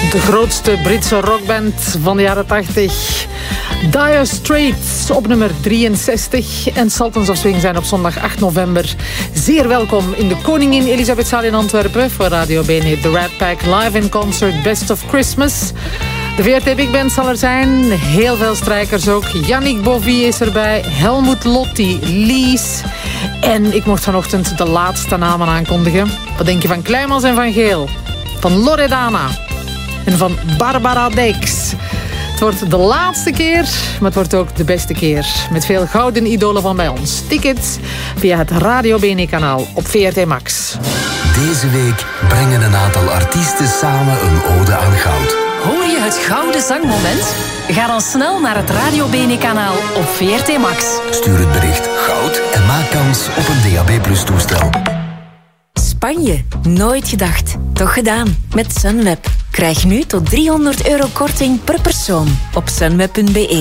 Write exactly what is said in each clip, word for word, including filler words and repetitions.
De grootste Britse rockband van de jaren tachtig. Dire Straits op nummer drieënzestig. En Sultans of Swing zijn op zondag acht november. Zeer welkom in de Koningin Elisabethzaal in Antwerpen. Voor Radio B N E The Rat Pack live in concert Best of Christmas. De V R T Big Band zal er zijn. Heel veel strijkers ook. Yannick Bovie is erbij. Helmut Lotti, Lies. En ik mocht vanochtend de laatste namen aankondigen. Wat denk je van Kleimans en van Geel? Van Loredana. En van Barbara Dex. Het wordt de laatste keer, maar het wordt ook de beste keer. Met veel gouden idolen van bij ons. Tickets via het Radio B N E-kanaal op V R T Max. Deze week brengen een aantal artiesten samen een ode aan goud. Hoor je het gouden zangmoment? Ga dan snel naar het Radio B N E-kanaal op V R T Max. Stuur het bericht goud en maak kans op een D A B Plus toestel. Spanje. Nooit gedacht. Toch gedaan. Met Sunweb. Krijg nu tot driehonderd euro korting per persoon op sunweb punt b e.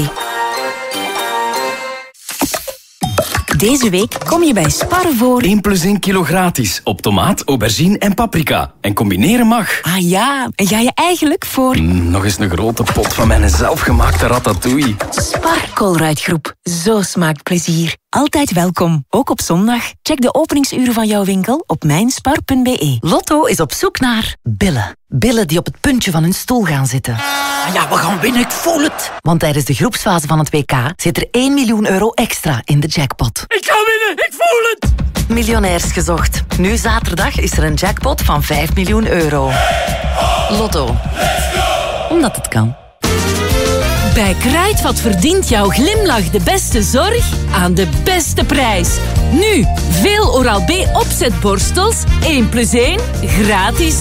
Deze week kom je bij Spar voor één plus één kilo gratis op tomaat, aubergine en paprika. En combineren mag. Ah ja, en ga je eigenlijk voor... Mm, nog eens een grote pot van mijn zelfgemaakte ratatouille. Spar Colruyt-groep. Zo smaakt plezier. Altijd welkom, ook op zondag. Check de openingsuren van jouw winkel op mijnspar punt b e. Lotto is op zoek naar billen. Billen die op het puntje van hun stoel gaan zitten. Ah ja, we gaan winnen, ik voel het. Want tijdens de groepsfase van het W K zit er één miljoen euro extra in de jackpot. Ik ga winnen, ik voel het. Miljonairs gezocht. Nu zaterdag is er een jackpot van vijf miljoen euro. Lotto. Omdat het kan. Bij Kruidvat verdient jouw glimlach de beste zorg aan de beste prijs. Nu, veel Oral-B opzetborstels, één plus één, gratis.